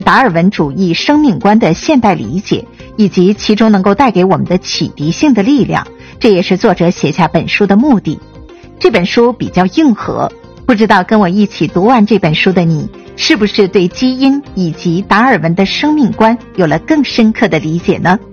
达尔文主义生命观的现代理解，以及其中能够带给我们的启迪性的力量，这也是作者写下本书的目的。这本书比较硬核，不知道跟我一起读完这本书的你，是不是对基因以及达尔文的生命观有了更深刻的理解呢？